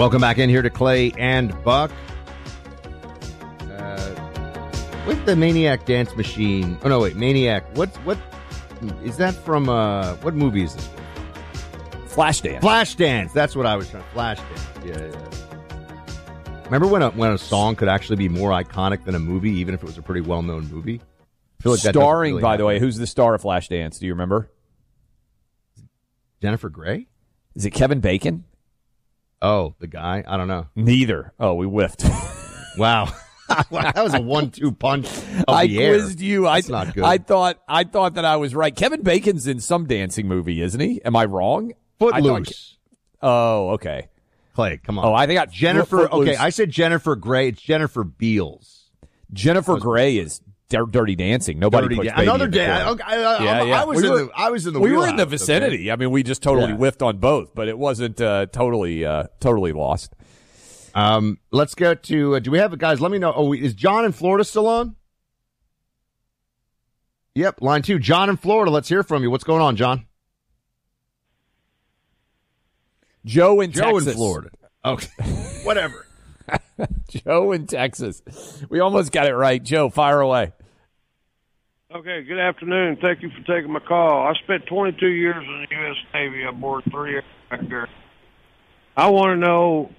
Welcome back in here to Clay and Buck. With the Maniac Dance Machine. Oh, no, wait. Maniac. What is that from? What movie is this from? Flashdance. Flashdance. That's what I was trying. Flashdance. Yeah. Remember when a song could actually be more iconic than a movie, even if it was a pretty well-known movie? I feel like that Starring, really by the way, who's the star of Flashdance? Do you remember? Jennifer Grey? Is it Kevin Bacon? Oh, the guy? I don't know. Neither. Oh, we whiffed. Wow. That was a 1-2 punch of I the air. quizzed you. That's not good. I thought that I was right. Kevin Bacon's in some dancing movie, isn't he? Am I wrong? Footloose. Oh, okay. Clay, come on. Oh, I think Jennifer. Footloose. Okay, I said Jennifer Grey. It's Jennifer Beals. Jennifer Grey is Dirty Dancing. Nobody puts Baby another in the day. corner. I was in the. We were in wheelhouse, the vicinity. Okay? I mean, we just totally whiffed on both, but it wasn't totally lost. Let's go to. Do we have guys? Let me know. Oh, is John in Florida still on? Yep, line 2. John in Florida. Let's hear from you. What's going on, John? Joe in Texas. Joe in Florida. Okay, whatever. Joe in Texas. We almost got it right. Joe, fire away. Okay, good afternoon. Thank you for taking my call. I spent 22 years in the U.S. Navy aboard 3 aircraft carriers. I want to know